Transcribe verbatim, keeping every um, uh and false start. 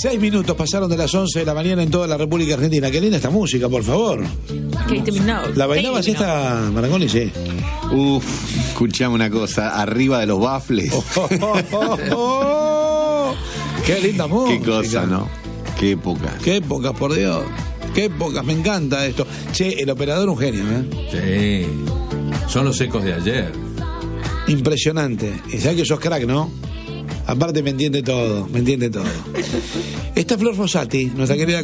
Seis minutos pasaron de las once de la mañana en toda la República Argentina. Qué linda esta música, por favor. Kate Minogue. ¿La bailabas esta, Marangoni? Sí. Uf, escuchame una cosa, arriba de los bafles. Oh, oh, oh, oh. Qué linda música. Qué cosa, ¿no? Qué épocas. Qué épocas, por Dios. Qué épocas, me encanta esto. Che, el operador un genio, ¿eh? Sí. Son los ecos de ayer. Impresionante. Y sabes que sos crack, ¿no? Aparte me entiende todo, me entiende todo. Esta Flor Fossati, nuestra querida